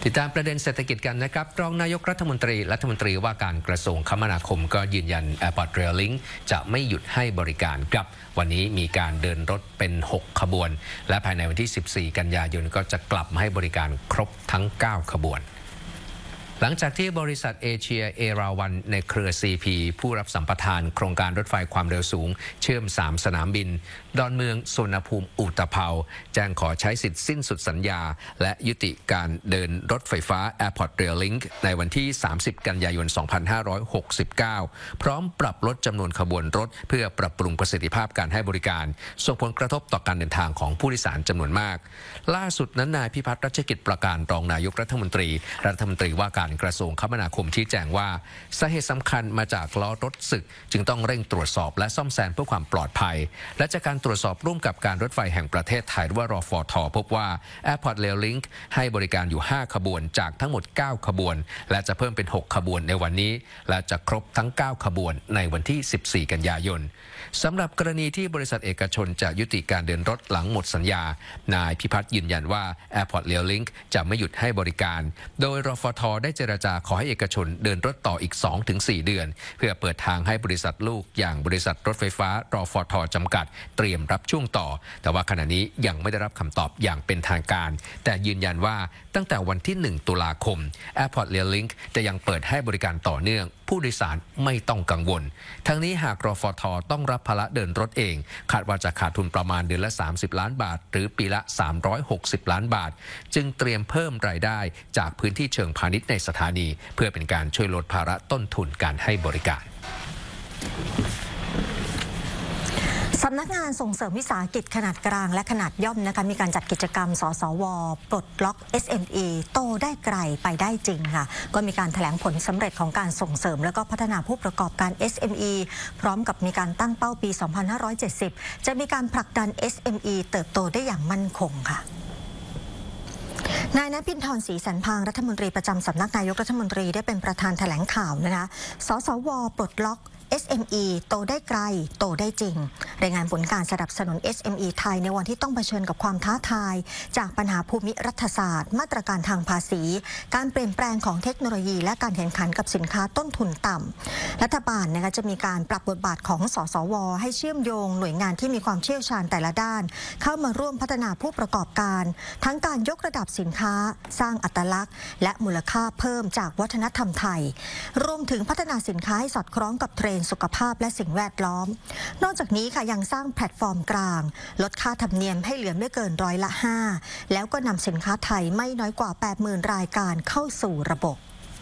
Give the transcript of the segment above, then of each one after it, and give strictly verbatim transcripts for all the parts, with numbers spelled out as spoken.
ติดตามประเด็นเศรษฐกิจกันนะครับรองนายกรัฐมนตรีรัฐมนตรีว่าการกระทรวงคมนาคมก็ยืนยัน Airport Rail Link จะไม่หยุดให้บริการครับวันนี้มีการเดินรถเป็นหกขบวนและภายในวันที่สิบสี่กันยายนก็จะกลับมาให้บริการครบทั้งเก้าขบวนหลังจากที่บริษัทเอเชียเอราวันในเครือ ซี พี ผู้รับสัมปทานโครงการรถไฟความเร็วสูงเชื่อมสามสนามบินดอนเมืองสุวรรณภูมิอุตภเปาแจ้งขอใช้สิทธิ์สิ้นสุดสัญญาและยุติการเดินรถไฟฟ้า Airport Rail Link ในวันที่สามสิบกันยายนสองพันห้าร้อยหกสิบเก้าพร้อมปรับลดจำนวนขบวนรถเพื่อปรับปรุงประสิทธิภาพการให้บริการส่งผลกระทบต่อการเดินทางของผู้โดยสารจำนวนมากล่าสุดนั้นนายพิพัฒน์รัชกิจประการรองนายกรัฐมนตรีรัฐมนตรีว่าการกระทรวงคมนาคมชี้แจงว่าสาเหตุสำคัญมาจากล้อรถสึกจึงต้องเร่งตรวจสอบและซ่อมแซมเพื่อความปลอดภัยและจากการตรวจสอบร่วมกับการรถไฟแห่งประเทศไทยหรือว่ารฟท.พบว่า Airport Rail Link ให้บริการอยู่ห้าขบวนจากทั้งหมดเก้าขบวนและจะเพิ่มเป็นหกขบวนในวันนี้และจะครบทั้งเก้าขบวนในวันที่สิบสี่กันยายนสำหรับกรณีที่บริษัทเอกชนจะยุติการเดินรถหลังหมดสัญญานายพิพัฒน์ยืนยันว่า Airport Rail Link จะไม่หยุดให้บริการโดยรฟท.ได้เจรจาขอให้เอกชนเดินรถต่ออีก สองถึงสี่ เดือนเพื่อเปิดทางให้บริษัทลูกอย่างบริษัทรถไฟฟ้ารฟท.จำกัดเตรียมรับช่วงต่อแต่ว่าขณะนี้ยังไม่ได้รับคำตอบอย่างเป็นทางการแต่ยืนยันว่าตั้งแต่วันที่หนึ่งตุลาคม Airport Rail Link จะยังเปิดให้บริการต่อเนื่องผู้โดยสารไม่ต้องกังวลทั้งนี้หากรฟท.ต้องรับภาระเดินรถเองคาดว่าจะขาดทุนประมาณเดือนละสามสิบล้านบาทหรือปีละสามร้อยหกสิบล้านบาทจึงเตรียมเพิ่มรายได้จากพื้นที่เชิงพาณิชย์ในสถานีเพื่อเป็นการช่วยลดภาระต้นทุนการให้บริการสำนักงานส่งเสริมวิสาหกิจขนาดกลางและขนาดย่อมนะคะมีการจัดกิจกรรมสสวปลดล็อก เอส เอ็ม อี โตได้ไกลไปได้จริงค่ะก็มีการแถลงผลสำเร็จของการส่งเสริมและก็พัฒนาผู้ประกอบการ เอส เอ็ม อี พร้อมกับมีการตั้งเป้าปี สองพันห้าร้อยเจ็ดสิบ จะมีการผลักดัน เอส เอ็ม อี เติบโตได้อย่างมั่นคงค่ะนายณภินทร์ศรีสันพางรัฐมนตรีประจำสำนักนายกรัฐมนตรีได้เป็นประธานแถลงข่าวนะคะสสวปลดล็อกเอส เอ็ม อี โตได้ไกลโตได้จริงรายงานผลการสนับสนุน เอส เอ็ม อี ไทยในวันที่ต้องเผชิญกับความท้าทายจากปัญหาภูมิรัฐศาสตร์มาตรการทางภาษีการเปลี่ยนแปลงของเทคโนโลยีและการแข่งขันกับสินค้าต้นทุนต่ำรัฐบาลนะคะจะมีการปรับบทบาทของสสวให้เชื่อมโยงหน่วยงานที่มีความเชี่ยวชาญแต่ละด้านเข้ามาร่วมพัฒนาผู้ประกอบการทั้งการยกระดับสินค้าสร้างอัตลักษณ์และมูลค่าเพิ่มจากวัฒนธรรมไทยรวมถึงพัฒนาสินค้าให้สอดคล้องกับเทรนด์สุขภาพและสิ่งแวดล้อมนอกจากนี้ค่ะยังสร้างแพลตฟอร์มกลางลดค่าธรรมเนียมให้เหลือไม่เกินร้อยละห้าแล้วก็นำสินค้าไทยไม่น้อยกว่า แปดหมื่น รายการเข้าสู่ระบบ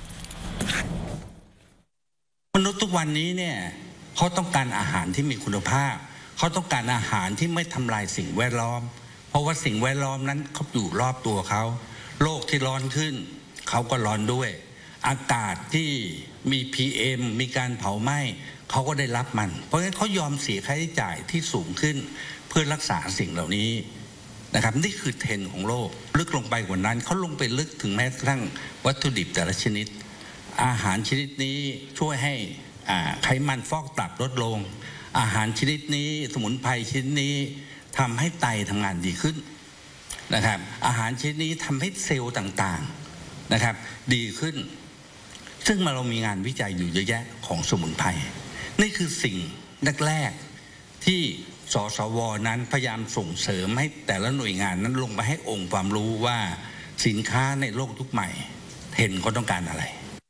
มนุษย์ทุกวันนี้เนี่ยเขาต้องการอาหารที่มีคุณภาพเขาต้องการอาหารที่ไม่ทำลายสิ่งแวดล้อมเพราะว่าสิ่งแวดล้อมนั้นเขาอยู่รอบตัวเขาโลกที่ร้อนขึ้นเขาก็ร้อนด้วยอากาศที่มี พี เอ็ม มีการเผาไหม้เขาก็ได้รับมันเพราะฉะนั้นเขายอมเสียค่าใช้จ่ายที่สูงขึ้นเพื่อรักษาสิ่งเหล่านี้นะครับนี่คือเทรนด์ของโลกลึกลงไปกว่านั้นเขาลงไปลึกถึงแม้กระทั่งวัตถุดิบแต่ละชนิดอาหารชนิดนี้ช่วยให้ไขมันฟอกตับลดลงอาหารชนิดนี้สมุนไพรชนิดนี้ทำให้ไตทำงานดีขึ้นนะครับอาหารชนิดนี้ทำให้เซลล์ต่างๆนะครับดีขึ้นซึ่งเรามีงานวิจัยอยู่เยอะแยะของสมุนไพรนี่คือสิ่งแรกๆที่สสวนั้นพยายามส่งเสริมให้แต่ละหน่วยงานนั้นลงไปให้องค์ความรู้ว่าสินค้าในโลกยุคใหม่เห็นเขาต้องการอะไร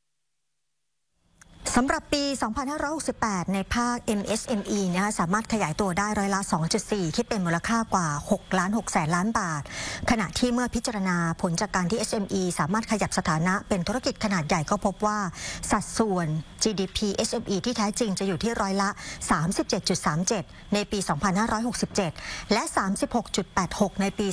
สำหรับปี สองพันห้าร้อยหกสิบแปด ในภาค เอ็ม เอส เอ็ม อี นะคะสามารถขยายตัวได้ร้อยละ สองจุดสี่ คิดเป็นมูลค่ากว่า หกล้านหกแสนล้านบาทขณะที่เมื่อพิจารณาผลจากการที่ เอส เอ็ม อี สามารถขยับสถานะเป็นธุรกิจขนาดใหญ่ก็พบว่าสัดส่วน จี ดี พี เอส เอ็ม อี ที่แท้จริงจะอยู่ที่ร้อยละ สามสิบเจ็ดจุดสามเจ็ด ในปี สองพันห้าร้อยหกสิบเจ็ด และ สามสิบหกจุดแปดหก ในปี